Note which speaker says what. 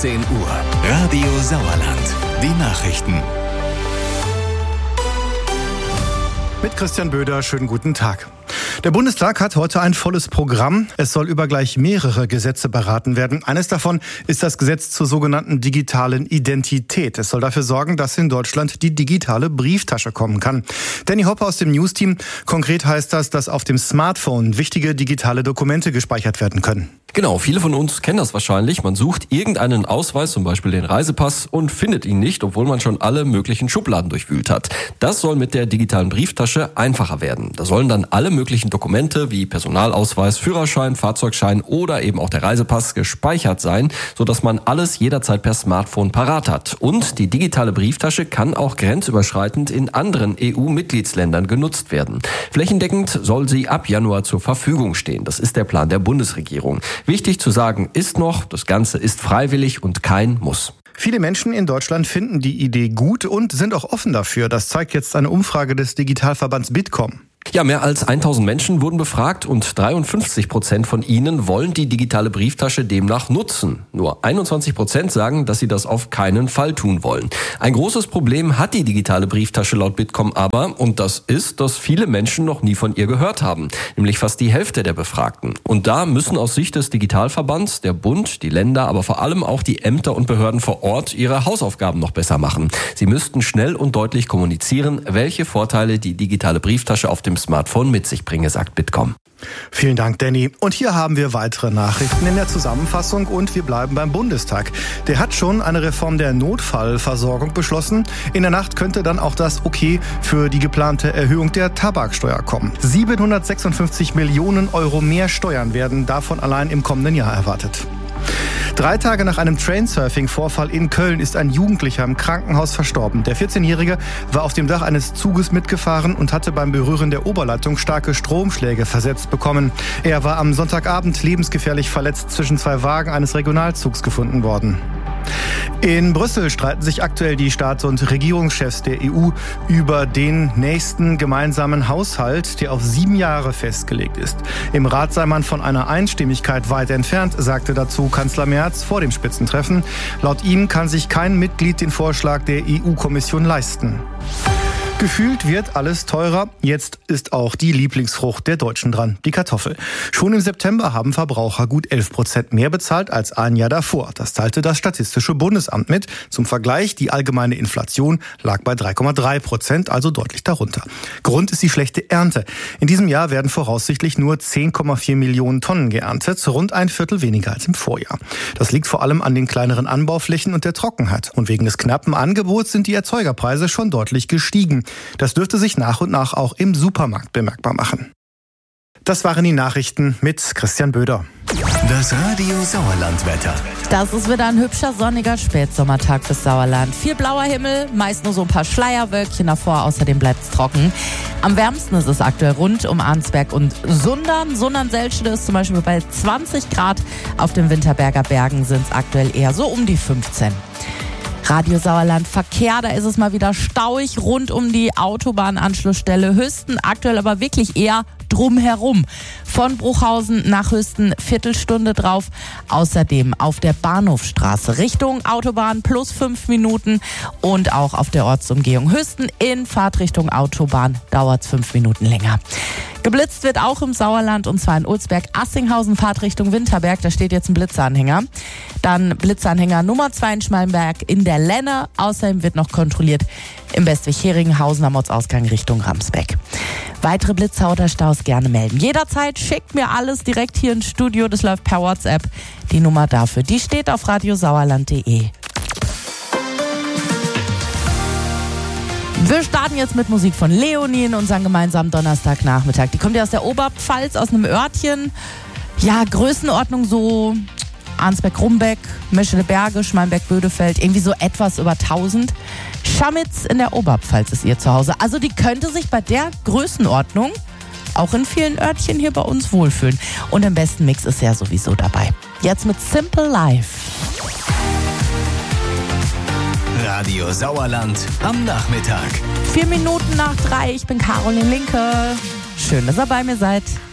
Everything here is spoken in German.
Speaker 1: 10 Uhr. Radio Sauerland. Die Nachrichten.
Speaker 2: Mit Christian Böder, schönen guten Tag. Der Bundestag hat heute ein volles Programm. Es soll über gleich mehrere Gesetze beraten werden. Eines davon ist das Gesetz zur sogenannten digitalen Identität. Es soll dafür sorgen, dass in Deutschland die digitale Brieftasche kommen kann. Danny Hopper aus dem News-Team. Konkret heißt das, dass auf dem Smartphone wichtige digitale Dokumente gespeichert werden können.
Speaker 3: Genau, viele von uns kennen das wahrscheinlich. Man sucht irgendeinen Ausweis, zum Beispiel den Reisepass, und findet ihn nicht, obwohl man schon alle möglichen Schubladen durchwühlt hat. Das soll mit der digitalen Brieftasche einfacher werden. Da sollen dann alle möglichen Dokumente wie Personalausweis, Führerschein, Fahrzeugschein oder eben auch der Reisepass gespeichert sein, sodass man alles jederzeit per Smartphone parat hat. Und die digitale Brieftasche kann auch grenzüberschreitend in anderen EU-Mitgliedsländern genutzt werden. Flächendeckend soll sie ab Januar zur Verfügung stehen. Das ist der Plan der Bundesregierung. Wichtig zu sagen ist noch, das Ganze ist freiwillig und kein Muss.
Speaker 2: Viele Menschen in Deutschland finden die Idee gut und sind auch offen dafür. Das zeigt jetzt eine Umfrage des Digitalverbands Bitkom.
Speaker 3: Ja, mehr als 1000 Menschen wurden befragt und 53% von ihnen wollen die digitale Brieftasche demnach nutzen. Nur 21% sagen, dass sie das auf keinen Fall tun wollen. Ein großes Problem hat die digitale Brieftasche laut Bitkom aber, und das ist, dass viele Menschen noch nie von ihr gehört haben. Nämlich fast die Hälfte der Befragten. Und da müssen aus Sicht des Digitalverbands der Bund, die Länder, aber vor allem auch die Ämter und Behörden vor Ort ihre Hausaufgaben noch besser machen. Sie müssten schnell und deutlich kommunizieren, welche Vorteile die digitale Brieftasche auf dem Smartphone mit sich bringe, sagt Bitkom.
Speaker 2: Vielen Dank, Danny. Und hier haben wir weitere Nachrichten in der Zusammenfassung und wir bleiben beim Bundestag. Der hat schon eine Reform der Notfallversorgung beschlossen. In der Nacht könnte dann auch das Okay für die geplante Erhöhung der Tabaksteuer kommen. 756 Millionen Euro mehr Steuern werden davon allein im kommenden Jahr erwartet. 3 Tage nach einem Trainsurfing-Vorfall in Köln ist ein Jugendlicher im Krankenhaus verstorben. Der 14-Jährige war auf dem Dach eines Zuges mitgefahren und hatte beim Berühren der Oberleitung starke Stromschläge versetzt bekommen. Er war am Sonntagabend lebensgefährlich verletzt zwischen 2 Wagen eines Regionalzugs gefunden worden. In Brüssel streiten sich aktuell die Staats- und Regierungschefs der EU über den nächsten gemeinsamen Haushalt, der auf 7 Jahre festgelegt ist. Im Rat sei man von einer Einstimmigkeit weit entfernt, sagte dazu Kanzler Merz vor dem Spitzentreffen. Laut ihm kann sich kein Mitglied den Vorschlag der EU-Kommission leisten. Gefühlt wird alles teurer. Jetzt ist auch die Lieblingsfrucht der Deutschen dran, die Kartoffel. Schon im September haben Verbraucher gut 11% mehr bezahlt als ein Jahr davor. Das teilte das Statistische Bundesamt mit. Zum Vergleich, die allgemeine Inflation lag bei 3,3%, also deutlich darunter. Grund ist die schlechte Ernte. In diesem Jahr werden voraussichtlich nur 10,4 Millionen Tonnen geerntet, rund ein Viertel weniger als im Vorjahr. Das liegt vor allem an den kleineren Anbauflächen und der Trockenheit. Und wegen des knappen Angebots sind die Erzeugerpreise schon deutlich gestiegen. Das dürfte sich nach und nach auch im Supermarkt bemerkbar machen. Das waren die Nachrichten mit Christian Böder.
Speaker 1: Das Radio Sauerland-Wetter.
Speaker 4: Das ist wieder ein hübscher, sonniger Spätsommertag fürs Sauerland. Viel blauer Himmel, meist nur so ein paar Schleierwölkchen davor, außerdem bleibt es trocken. Am wärmsten ist es aktuell rund um Arnsberg und Sundern. Sundern-Seltschede ist zum Beispiel bei 20 Grad. Auf den Winterberger Bergen sind es aktuell eher so um die 15. Radio Sauerland Verkehr, da ist es mal wieder stauig rund um die Autobahnanschlussstelle Hüsten, aktuell aber wirklich eher drumherum. Von Bruchhausen nach Hüsten Viertelstunde drauf. Außerdem auf der Bahnhofstraße Richtung Autobahn plus 5 Minuten und auch auf der Ortsumgehung Hüsten in Fahrtrichtung Autobahn dauert es 5 Minuten länger. Geblitzt wird auch im Sauerland und zwar in Ulsberg-Assinghausen, Fahrtrichtung Winterberg. Da steht jetzt ein Blitzanhänger. Dann Blitzanhänger Nummer 2 in Schmallenberg in der Lenne. Außerdem wird noch kontrolliert im Bestwig-Heringhausen am Ortsausgang Richtung Ramsbeck. Weitere Blitzer oder Staus gerne melden. Jederzeit schickt mir alles direkt hier ins Studio. Das läuft per WhatsApp. Die Nummer dafür, die steht auf radiosauerland.de. Wir starten jetzt mit Musik von Leonie in unseren gemeinsamen Donnerstagnachmittag. Die kommt ja aus der Oberpfalz, aus einem Örtchen. Ja, Größenordnung so Arnsberg-Rumbeck, Meschede-Berge, Schmallenberg-Bödefeld, irgendwie so etwas über 1000. Schamitz in der Oberpfalz ist ihr Zuhause. Also die könnte sich bei der Größenordnung auch in vielen Örtchen hier bei uns wohlfühlen. Und im besten Mix ist er sowieso dabei. Jetzt mit Simple Life.
Speaker 1: Radio Sauerland am Nachmittag.
Speaker 4: 4 Minuten nach 3, ich bin Caroline Linke. Schön, dass ihr bei mir seid.